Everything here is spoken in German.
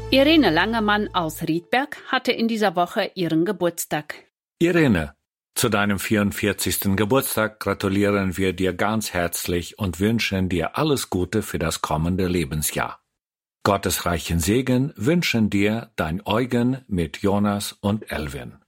Irene Langemann aus Riedberg hatte in dieser Woche ihren Geburtstag. Irene, zu deinem 44. Geburtstag gratulieren wir dir ganz herzlich und wünschen dir alles Gute für das kommende Lebensjahr. Gottes reichen Segen wünschen dir dein Eugen mit Jonas und Elvin.